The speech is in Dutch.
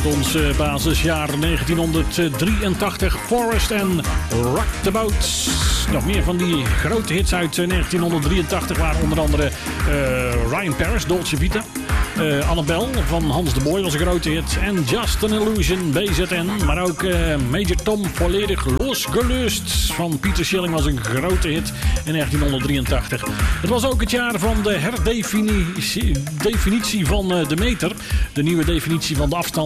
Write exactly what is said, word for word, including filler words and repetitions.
uit ons uh, basisjaar negentienhonderddrieëntachtig. Forest en Rock the Boat. Nog meer van die grote hits uit uh, negentienhonderddrieëntachtig waren onder andere uh, Ryan Paris, Dolce Vita. Uh, Annabelle van Hans de Boy was een grote hit. En Just an Illusion, B Z N. Maar ook uh, Major Tom volledig losgelust van Peter Schilling was een grote hit in negentienhonderddrieëntachtig. Het was ook het jaar van de herdefinitie definitie van uh, de meter. De nieuwe definitie van de afstand